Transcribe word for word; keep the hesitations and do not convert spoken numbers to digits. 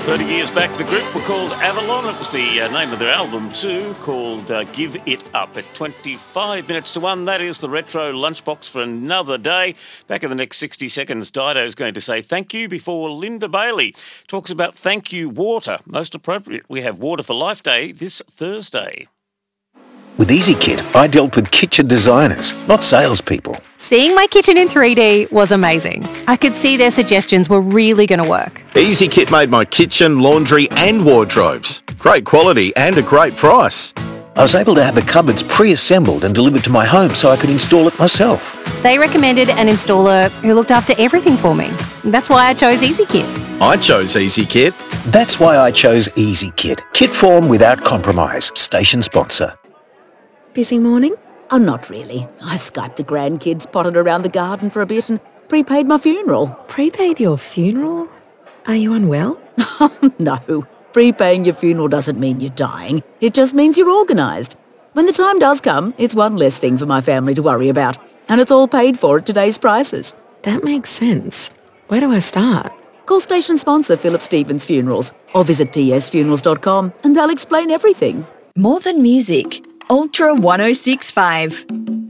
thirty years back, the group were called Avalon. It was the uh, name of their album too, called uh, Give It Up. At twenty-five minutes to one, that is the Retro Lunchbox for another day. Back in the next sixty seconds, Dido's going to say thank you before Linda Bailey talks about thank you water. Most appropriate, we have Water for Life Day this Thursday. With EasyKit, I dealt with kitchen designers, not salespeople. Seeing my kitchen in three D was amazing. I could see their suggestions were really going to work. EasyKit made my kitchen, laundry and wardrobes. Great quality and a great price. I was able to have the cupboards pre-assembled and delivered to my home so I could install it myself. They recommended an installer who looked after everything for me. That's why I chose EasyKit. I chose EasyKit. That's why I chose EasyKit. Kit form without compromise. Station sponsor. Busy morning? Oh, not really. I Skyped the grandkids, potted around the garden for a bit and prepaid my funeral. Prepaid your funeral? Are you unwell? No. Prepaying your funeral doesn't mean you're dying. It just means you're organised. When the time does come, it's one less thing for my family to worry about. And it's all paid for at today's prices. That makes sense. Where do I start? Call station sponsor Philip Stevens Funerals or visit p s funerals dot com and they'll explain everything. More than music. Ultra one oh six point five.